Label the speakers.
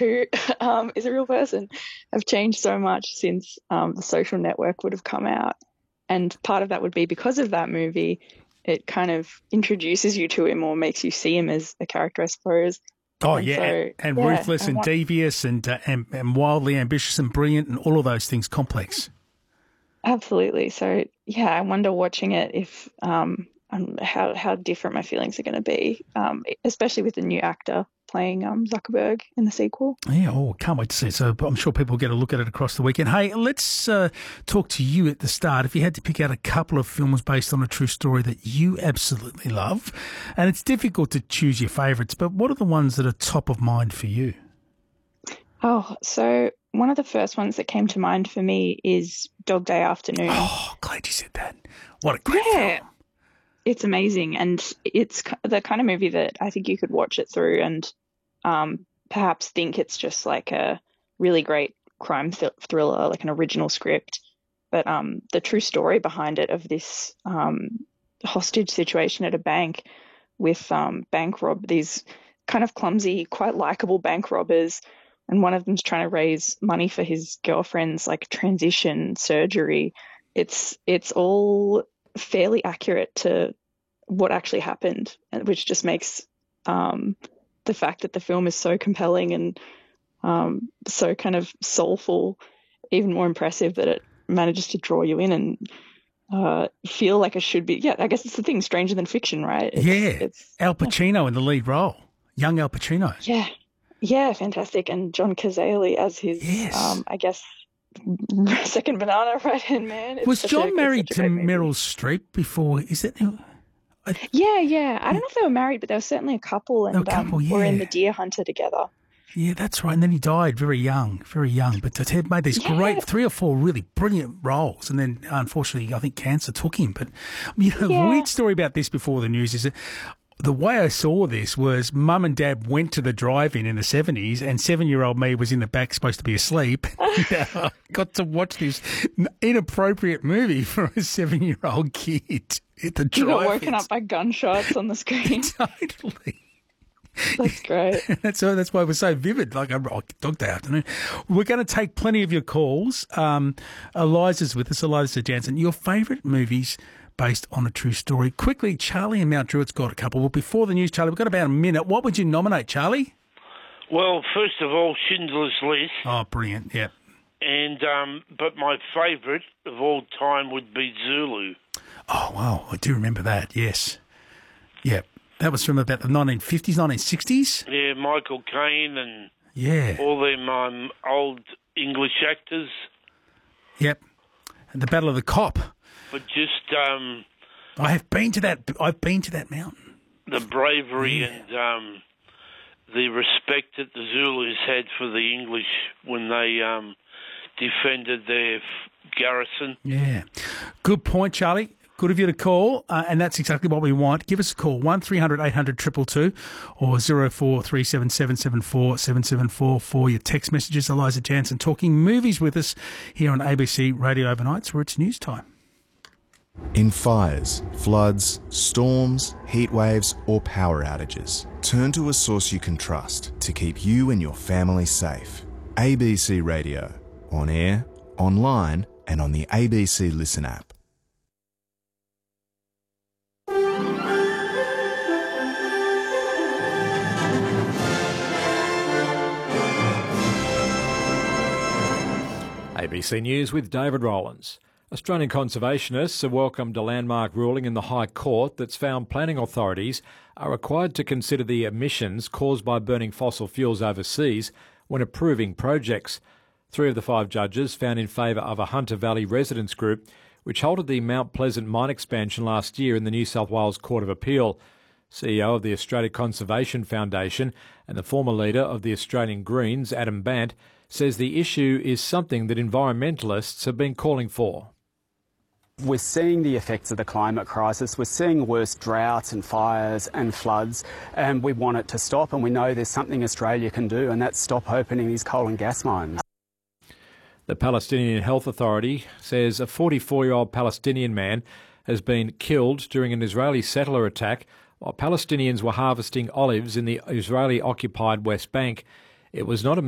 Speaker 1: who is a real person, have changed so much since The Social Network would have come out. And part of that would be because of that movie, it kind of introduces you to him or makes you see him as a character, I suppose.
Speaker 2: Oh,
Speaker 1: And
Speaker 2: yeah,
Speaker 1: so,
Speaker 2: and
Speaker 1: yeah,
Speaker 2: ruthless and devious and wildly ambitious and brilliant and all of those things complex.
Speaker 1: absolutely. So, yeah, I wonder watching it if how different my feelings are going to be, especially with the new actor playing Zuckerberg in the sequel.
Speaker 2: Yeah, can't wait to see it. So I'm sure people will get a look at it across the weekend. Hey, let's talk to you at the start. If you had to pick out a couple of films based on a true story that you absolutely love, and it's difficult to choose your favourites, but what are the ones that are top of mind for you?
Speaker 1: Oh, so one of the first ones that came to mind for me is Dog Day Afternoon.
Speaker 2: Oh, glad you said that. What a great film.
Speaker 1: It's amazing, and it's the kind of movie that I think you could watch it through and perhaps think it's just like a really great crime thriller, like an original script. But the true story behind it of this hostage situation at a bank with these kind of clumsy, quite likable bank robbers, and one of them's trying to raise money for his girlfriend's like transition surgery. It's all fairly accurate to what actually happened, which just makes the fact that the film is so compelling and so kind of soulful even more impressive, that it manages to draw you in and feel like it should be. Yeah, I guess it's the thing, stranger than fiction, right?
Speaker 2: It's Al Pacino in the lead role, young Al Pacino.
Speaker 1: Yeah, fantastic. And John Cazale as his, I guess, second banana right-hand man.
Speaker 2: Was John married to Meryl Streep before? Is it?
Speaker 1: Yeah. I don't know if they were married, but they were certainly a couple, and were in The Deer Hunter together.
Speaker 2: Yeah, that's right. And then he died very young. But Ted made these great 3 or 4 really brilliant roles. And then, unfortunately, I think cancer took him. But, weird story about this before the news is that the way I saw this was Mum and Dad went to the drive-in in the 70s, and 7-year-old me was in the back supposed to be asleep. I got to watch this inappropriate movie for a 7-year-old kid at the drive-in.
Speaker 1: You got woken up by gunshots on the screen.
Speaker 2: Totally.
Speaker 1: That's great.
Speaker 2: That's why it was so vivid. Like, Dog Day Afternoon. We're going to take plenty of your calls. Eliza's with us, Eliza Jansen. Your favourite movies based on a true story. Quickly, Charlie in Mount Druitt's got a couple. Well, before the news, Charlie, we've got about a minute. What would you nominate, Charlie?
Speaker 3: Well, first of all, Schindler's List.
Speaker 2: Oh, brilliant, yeah.
Speaker 3: And but my favourite of all time would be Zulu.
Speaker 2: Oh, wow, I do remember that, yes. Yeah, that was from about the 1950s, 1960s?
Speaker 3: Yeah, Michael Caine and all them old English actors.
Speaker 2: Yep, and the Battle of the Cop.
Speaker 3: But just
Speaker 2: I've been to that mountain.
Speaker 3: The bravery and the respect that the Zulus had for the English when they defended their garrison.
Speaker 2: Yeah. Good point, Charlie. Good of you to call, and that's exactly what we want. Give us a call, 1300 800 222 or 0437 774 774 for your text messages. Eliza Jansen talking movies with us here on ABC Radio Overnights, where it's news time.
Speaker 4: In fires, floods, storms, heat waves, or power outages, turn to a source you can trust to keep you and your family safe. ABC Radio. On air, online, and on the ABC Listen app.
Speaker 5: ABC News with David Rowlands. Australian conservationists have welcomed a landmark ruling in the High Court that's found planning authorities are required to consider the emissions caused by burning fossil fuels overseas when approving projects. 3 of the 5 judges found in favour of a Hunter Valley residents group which halted the Mount Pleasant mine expansion last year in the New South Wales Court of Appeal. CEO of the Australia Conservation Foundation and the former leader of the Australian Greens, Adam Bant, says the issue is something that environmentalists have been calling for.
Speaker 6: We're seeing the effects of the climate crisis. We're seeing worse droughts and fires and floods, and we want it to stop, and we know there's something Australia can do, and that's stop opening these coal and gas mines.
Speaker 5: The Palestinian Health Authority says a 44-year-old Palestinian man has been killed during an Israeli settler attack while Palestinians were harvesting olives in the Israeli-occupied West Bank. It was not a